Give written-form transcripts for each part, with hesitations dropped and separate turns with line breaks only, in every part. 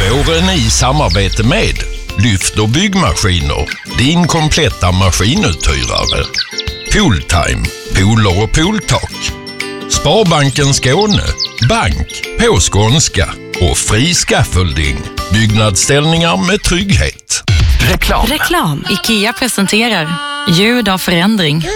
Våren i samarbete med Lyft och byggmaskiner, din kompletta maskinuthyrare. Pooltime, pooler och pooltak. Sparbanken Skåne, bank på skånska. Och Fri Scaffolding, byggnadsställningar med trygghet.
Reklam. IKEA presenterar ljud av förändring.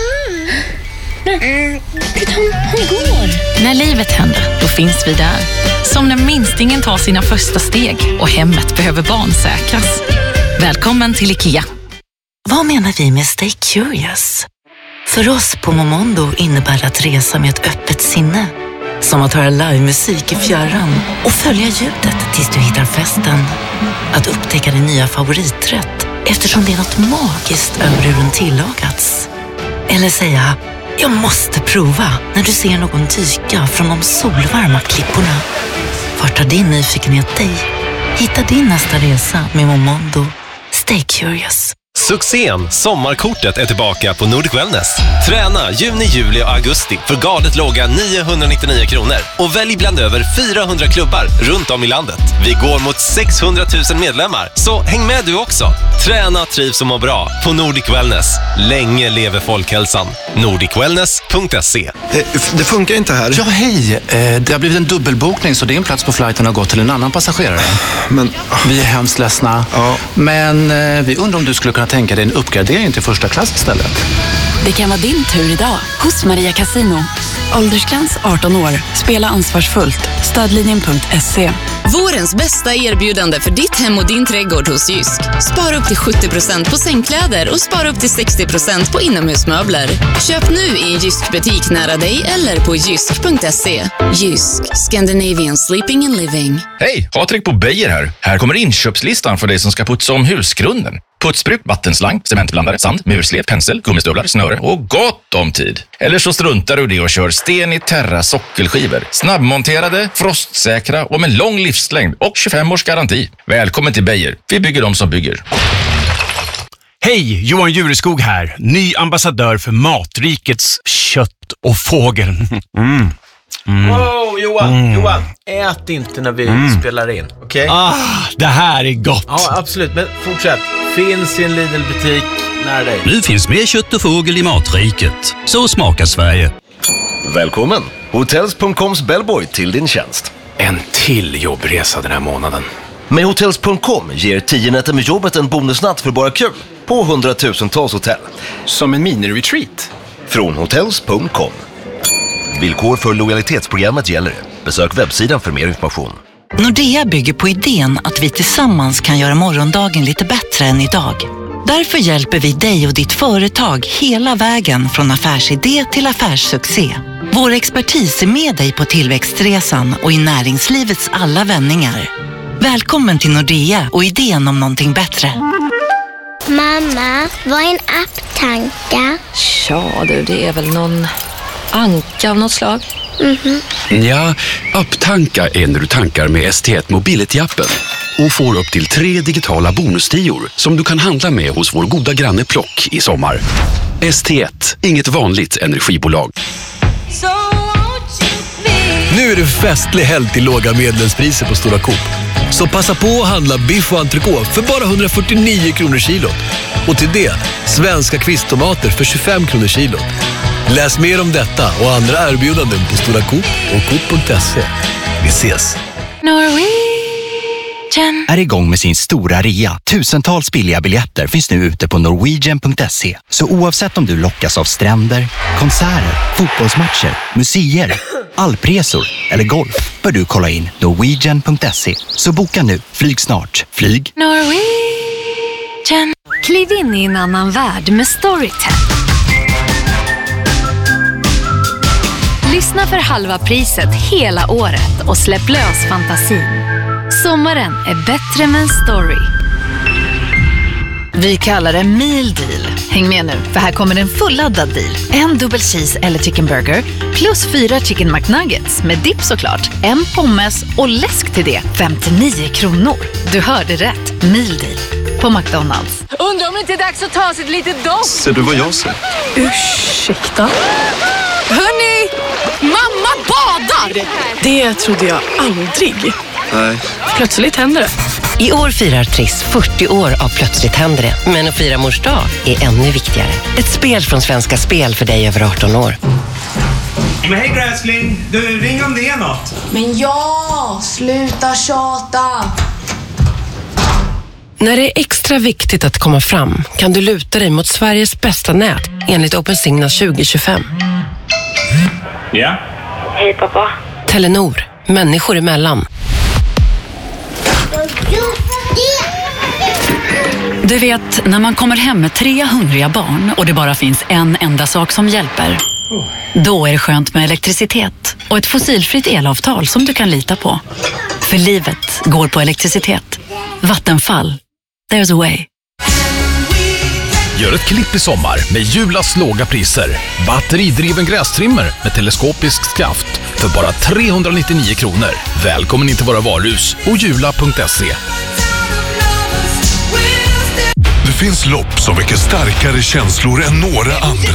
Hon går.
När livet händer, då finns vi där. Som när minstingen tar sina första steg och hemmet behöver barnsäkras. Välkommen till IKEA.
Vad menar vi med Stay Curious? För oss på Momondo innebär det att resa med ett öppet sinne. Som att höra livemusik i fjärran och följa ljudet tills du hittar festen. Att upptäcka din nya favoriträtt eftersom det är något magiskt över hur den tillagats. Eller säga, jag måste prova när du ser någon dyka från de solvarma klipporna. Vart tar din nyfikenhet dig? Hitta din nästa resa med Momondo. Stay curious.
Succén Sommarkortet är tillbaka på Nordic Wellness. Träna juni, juli och augusti för galet låga 999 kronor. Och välj bland över 400 klubbar runt om i landet. Vi går mot 600 000 medlemmar, så häng med du också. Träna, trivs och må bra på Nordic Wellness. Länge lever folkhälsan. nordicwellness.se.
Det funkar inte här.
Ja, hej. Det har blivit en dubbelbokning så din plats på flighten har gått till en annan passagerare.
Men
vi är hemskt ledsna.
Ja.
Men vi undrar om du skulle kunna tänka dig en uppgradering till första klass istället.
Det kan vara din tur idag hos Maria Casino. Åldersgräns 18 år. Spela ansvarsfullt. Stödlinjen.se.
Vårens bästa erbjudande för ditt hem och din trädgård hos Jysk. Spara upp till 70% på sängkläder och spara upp till 60% på inomhusmöbler. Köp nu i en Jysk-butik nära dig eller på jysk.se. Jysk, Scandinavian Sleeping and Living.
Hej, Patrik på Beijer här. Här kommer inköpslistan för dig som ska putsa om husgrunden. Putsbruk, vattenslang, cementblandare, sand, murslet, pensel, gummistövlar, snöre och gott om tid. Eller så struntar du det och kör sten i Terra sockelskivor. Snabbmonterade, frostsäkra och med lång livslängd och 25 års garanti. Välkommen till Beijer. Vi bygger dem som bygger.
Hej, Johan Jureskog här. Ny ambassadör för Matrikets kött och fågel.
Wow, Johan, ät inte när vi spelar in, okej?
Det här är gott.
Ja, absolut, men fortsätt. Finns i en Lidl-butik nära dig.
Nu finns mer kött och fågel i Matriket. Så smakar Sverige.
Välkommen, Hotels.coms bellboy till din tjänst.
En till jobbresa den här månaden.
Med Hotels.com ger 10 nätter med jobbet en bonusnatt för bara kul på 100,000-tals hotell.
Som en mini-retreat.
Från Hotels.com. Villkor för lojalitetsprogrammet gäller. Besök webbsidan för mer information.
Nordea bygger på idén att vi tillsammans kan göra morgondagen lite bättre än idag. Därför hjälper vi dig och ditt företag hela vägen från affärsidé till affärssuccé. Vår expertis är med dig på tillväxtresan och i näringslivets alla vändningar. Välkommen till Nordea och idén om någonting bättre.
Mamma, vad är en apptanka?
Ja du, det är väl någon anka av något slag.
Ja, apptanka är när du tankar med ST1 Mobility-appen och får upp till 3 digitala bonustior som du kan handla med hos vår goda granne Plock i sommar. ST1, inget vanligt energibolag.
Nu är det festlig helg till låga medlemspriser på Stora Coop. Så passa på att handla biff och entrecote för bara 149 kronor kilot. Och till det, svenska kvisttomater för 25 kronor kilot. Läs mer om detta och andra erbjudanden på Stora Coop och Coop.se. Vi ses!
Norwegian är igång med sin stora rea. Tusentals billiga biljetter finns nu ute på Norwegian.se. Så oavsett om du lockas av stränder, konserter, fotbollsmatcher, museer, alpresor eller golf bör du kolla in Norwegian.se. Så boka nu, flyg snart. Flyg
Norwegian. Kliv in i en annan värld med Storytel. Lyssna för halva priset hela året och släpp lös fantasin. Sommaren är bättre med en story.
Vi kallar det Meal Deal. Häng med nu, för här kommer en fulladdad deal. En dubbel cheese eller chicken burger plus 4 chicken McNuggets med dipp såklart. En pommes och läsk till det. 59 kronor. Du hörde rätt. Meal Deal på McDonalds.
Undrar om det inte är dags att ta sig ett litet dopp.
Ser du vad jag ser?
Ursäkta?
Hörni, mamma badar!
Det trodde jag aldrig.
Nej.
Plötsligt händer det.
I år firar Triss 40 år av Plötsligt händer det. Men att fira mors dag är ännu viktigare. Ett spel från Svenska Spel för dig över 18 år.
Men hej gräsling, du ring om det är något.
Men ja, sluta tjata.
När det är extra viktigt att komma fram kan du luta dig mot Sveriges bästa nät enligt OpenSignal 2025.
Ja?
Hej pappa.
Telenor, människor emellan.
Du vet, när man kommer hem med 3 hungriga barn och det bara finns en enda sak som hjälper. Då är det skönt med elektricitet och ett fossilfritt elavtal som du kan lita på. För livet går på elektricitet. Vattenfall. There's a way.
Gör ett klipp i sommar med Julas låga priser. Batteridriven grästrimmer med teleskopisk skaft för bara 399 kronor. Välkommen in till våra varuhus och jula.se.
Det finns lopp som väcker starkare känslor än några andra.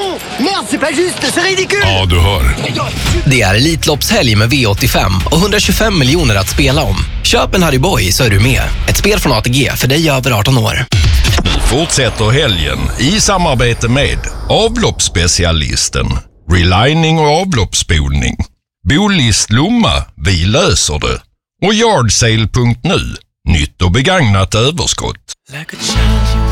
Ja, du hör.
Det är Elitloppshelg med V85 och 125 miljoner att spela om. Köp en Harry Boy så är du med. Ett spel från ATG för dig över 18 år.
Nu fortsätter helgen i samarbete med avloppsspecialisten, relining och avloppsspolning, Bolist Lomma, vi löser det, och Yardsale.nu, nytt och begagnat överskott.